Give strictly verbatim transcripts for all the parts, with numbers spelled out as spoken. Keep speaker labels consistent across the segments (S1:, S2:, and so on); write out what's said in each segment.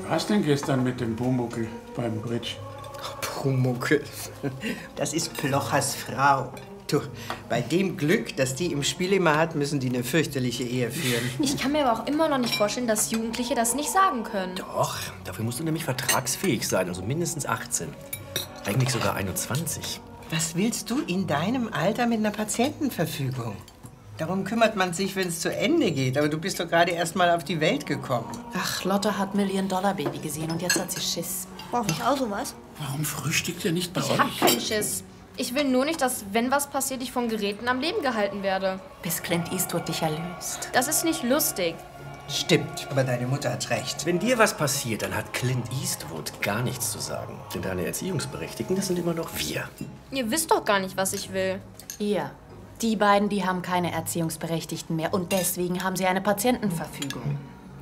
S1: war's denn gestern mit dem Pumuckl beim Bridge?
S2: Pumuckl. Das ist Plochers Frau. Du, bei dem Glück, das die im Spiel immer hat, müssen die eine fürchterliche Ehe führen.
S3: Ich kann mir aber auch immer noch nicht vorstellen, dass Jugendliche das nicht sagen können.
S4: Doch, dafür musst du nämlich vertragsfähig sein, also mindestens achtzehn. Eigentlich sogar einundzwanzig.
S2: Was willst du in deinem Alter mit einer Patientenverfügung? Darum kümmert man sich, wenn es zu Ende geht. Aber du bist doch gerade erst mal auf die Welt gekommen.
S5: Ach, Lotte hat Million-Dollar-Baby gesehen und jetzt hat sie Schiss.
S3: Brauche ich auch sowas?
S1: Warum frühstückt ihr nicht bei
S3: Ich
S1: euch?
S3: hab keinen Schiss. Ich will nur nicht, dass, wenn was passiert, ich von Geräten am Leben gehalten werde.
S5: Bis Clint Eastwood dich erlöst.
S3: Das ist nicht lustig.
S2: Stimmt, aber deine Mutter hat recht.
S4: Wenn dir was passiert, dann hat Clint Eastwood gar nichts zu sagen. Denn deine Erziehungsberechtigten, das sind immer noch wir.
S3: Ihr wisst doch gar nicht, was ich will.
S5: Ihr. Die beiden, die haben keine Erziehungsberechtigten mehr. Und deswegen haben sie eine Patientenverfügung.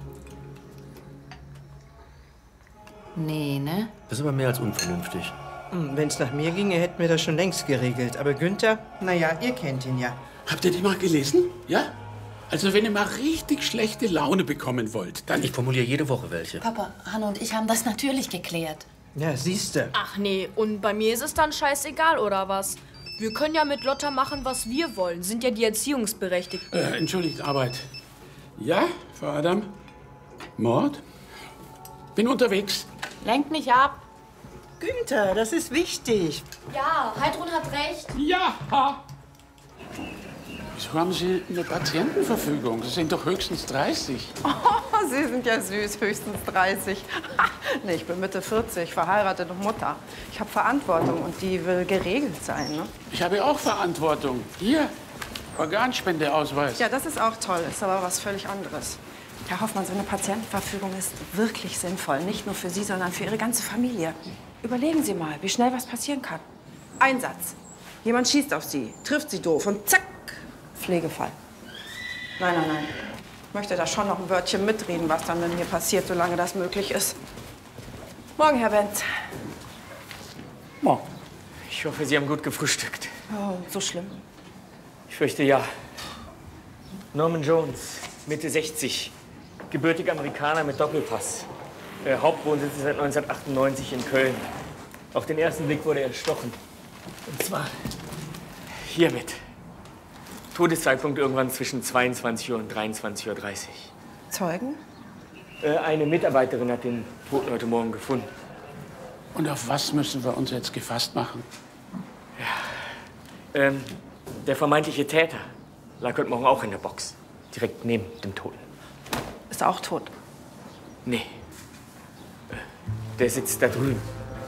S5: Nee, ne?
S4: Das ist aber mehr als unvernünftig.
S2: Wenn es nach mir ginge, hätten wir das schon längst geregelt. Aber Günther, naja, ihr kennt ihn ja.
S1: Habt ihr die mal gelesen? Ja? Also wenn ihr mal richtig schlechte Laune bekommen wollt, dann...
S4: Ich formuliere jede Woche welche.
S5: Papa, Hanne und ich haben das natürlich geklärt.
S2: Ja, siehste.
S3: Ach nee, und bei mir ist es dann scheißegal, oder was? Wir können ja mit Lotta machen, was wir wollen. Sind ja die Erziehungsberechtigten.
S1: Äh, entschuldigt, Arbeit. Ja, Frau Adam? Mord? Bin unterwegs.
S5: Lenkt mich ab.
S2: Günther, das ist wichtig.
S3: Ja, Heidrun hat recht.
S1: Ja! Wieso haben Sie eine Patientenverfügung? Sie sind doch höchstens dreißig.
S6: Oh, Sie sind ja süß, höchstens dreißig. Nee, ich bin Mitte vierzig, verheiratet und Mutter. Ich habe Verantwortung und die will geregelt sein, ne?
S1: Ich habe auch Verantwortung. Hier, Organspendeausweis.
S6: Ja, das ist auch toll, ist aber was völlig anderes. Herr Hoffmann, so eine Patientenverfügung ist wirklich sinnvoll. Nicht nur für Sie, sondern für Ihre ganze Familie. Überlegen Sie mal, wie schnell was passieren kann. Ein Satz. Jemand schießt auf Sie, trifft Sie doof und zack, Pflegefall. Nein, nein, nein. Ich möchte da schon noch ein Wörtchen mitreden, was dann mit mir passiert, solange das möglich ist. Morgen, Herr Wenz.
S7: Morgen. Ich hoffe, Sie haben gut gefrühstückt.
S6: Oh, so schlimm.
S7: Ich fürchte, ja. Norman Jones, Mitte sechzig. Gebürtiger Amerikaner mit Doppelpass. Äh, Hauptwohnsitz ist seit neunzehnhundertachtundneunzig in Köln. Auf den ersten Blick wurde er erstochen. Und zwar hiermit. Todeszeitpunkt irgendwann zwischen zweiundzwanzig Uhr und dreiundzwanzig Uhr dreißig.
S6: Zeugen?
S7: Äh, eine Mitarbeiterin hat den Toten heute Morgen gefunden.
S1: Und auf was müssen wir uns jetzt gefasst machen?
S7: Ja. Ähm, der vermeintliche Täter lag heute Morgen auch in der Box. Direkt neben dem Toten.
S6: Ist er auch tot?
S7: Nee. Äh, Der sitzt da drüben.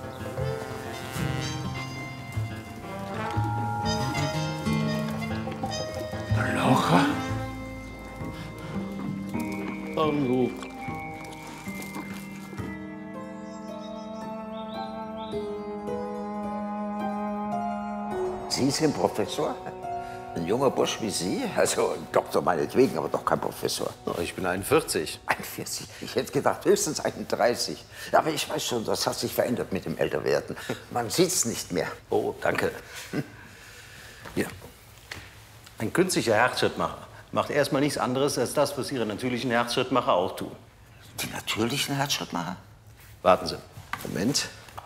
S1: Laura?
S7: Hallo.
S8: Sie sind Professor? Ein junger Bursch wie Sie? Also ein Doktor meinetwegen, aber doch kein Professor.
S4: Ich bin einundvierzig.
S8: einundvierzig? Ich hätte gedacht, höchstens einunddreißig. Aber ich weiß schon, das hat sich verändert mit dem Älterwerden. Man sieht's nicht mehr.
S4: Oh, danke. Hier. Ein künstlicher Herzschrittmacher macht erstmal nichts anderes als das, was Ihre natürlichen Herzschrittmacher auch tun.
S8: Die natürlichen Herzschrittmacher?
S4: Warten Sie. Moment.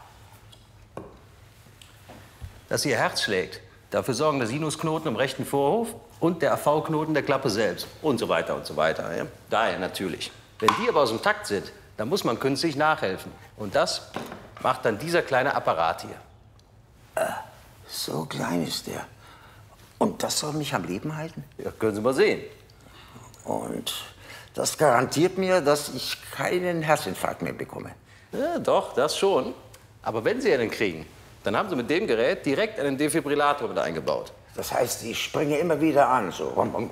S4: Dass Ihr Herz schlägt, dafür sorgen der Sinusknoten im rechten Vorhof und der A V-Knoten der Klappe selbst und so weiter und so weiter. Ja? Daher natürlich. Wenn die aber aus dem Takt sind, dann muss man künstlich nachhelfen. Und das macht dann dieser kleine Apparat hier.
S8: Äh, so klein ist der. Und das soll mich am Leben halten?
S4: Ja, können Sie mal sehen.
S8: Und das garantiert mir, dass ich keinen Herzinfarkt mehr bekomme.
S4: Ja, doch, das schon. Aber wenn Sie einen kriegen, dann haben Sie mit dem Gerät direkt einen Defibrillator mit eingebaut.
S8: Das heißt, ich springe immer wieder an, so.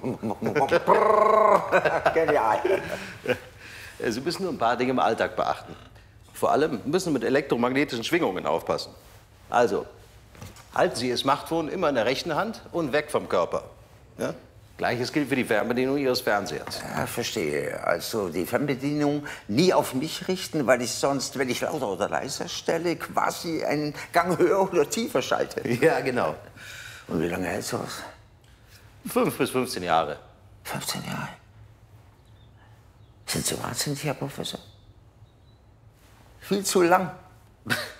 S8: Genial.
S4: Sie müssen nur ein paar Dinge im Alltag beachten. Vor allem müssen Sie mit elektromagnetischen Schwingungen aufpassen. Also, halten Sie Ihr Smartphone immer in der rechten Hand und weg vom Körper. Ja? Gleiches gilt für die Fernbedienung Ihres Fernsehers.
S8: Ja, verstehe. Also die Fernbedienung nie auf mich richten, weil ich sonst, wenn ich lauter oder leiser stelle, quasi einen Gang höher oder tiefer schalte.
S4: Ja, genau.
S8: Und wie lange hält sowas?
S4: Fünf bis fünfzehn Jahre.
S8: fünfzehn Jahre? Sind Sie wahnsinnig, Herr Professor? Viel zu lang.